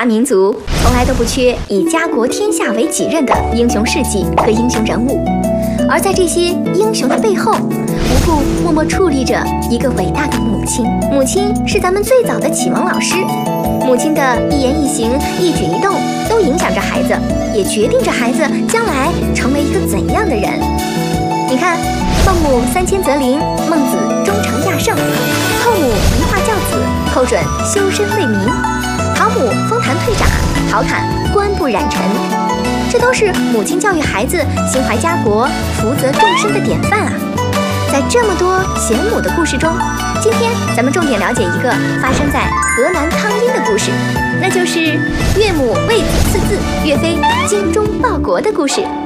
华民族从来都不缺以家国天下为己任的英雄事迹和英雄人物，而在这些英雄的背后，无不默默矗立着一个伟大的母亲。母亲是咱们最早的启蒙老师，母亲的一言一行、一举一动都影响着孩子，也决定着孩子将来成为一个怎样的人。你看，孟母三迁则邻，孟子终成亚圣；后母移化教子，后准修身为民；陶母封坛退长，陶侃官不染尘。这都是母亲教育孩子心怀家国、福泽众生的典范啊！在这么多贤母的故事中，今天咱们重点了解一个发生在河南汤阴的故事，那就是岳母为子赐字，岳飞精忠报国的故事。